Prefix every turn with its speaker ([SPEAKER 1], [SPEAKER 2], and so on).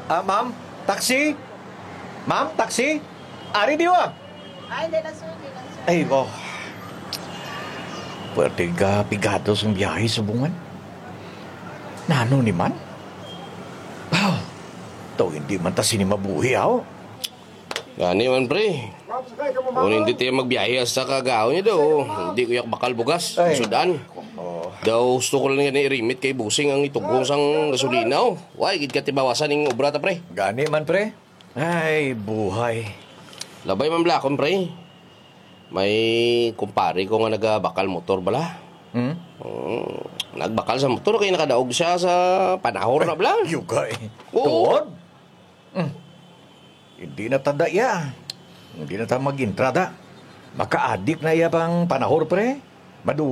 [SPEAKER 1] Ma'am, taxi? Ma'am, taxi? Ari diwa?
[SPEAKER 2] Ay, hindi na sir, hindi na sir.
[SPEAKER 1] Ay, oh. Pwede ka pigado sa biyahe sa bungan. Nano ni man? Wow. Ito hindi man ta sinimabuhi ako.
[SPEAKER 3] Gani man pre. Kung hindi tayo magbiyahe sa kagao niya daw, hindi ko yak bakal bugas.
[SPEAKER 1] Ay.
[SPEAKER 3] Sudan.
[SPEAKER 1] Oh.
[SPEAKER 3] Daw gusto ko lang nga i-remit kay Busing ang itugong sang gasolina. Why, gid ka tibawasan ng obra ta pre.
[SPEAKER 1] Gani man, pre. Ay, buhay.
[SPEAKER 3] Labay man blakon pre. May kumpare ko nga nagabakal motor bala.
[SPEAKER 1] Hmm?
[SPEAKER 3] Nagbakal sa motor kaya nakadaog siya sa panahon na bala.
[SPEAKER 1] Yugay.
[SPEAKER 3] Oo.
[SPEAKER 1] Tuod? Hindi na tanda ya. Hindi na ta mag-intrada. Maka-addict na iya pang panahor, pre.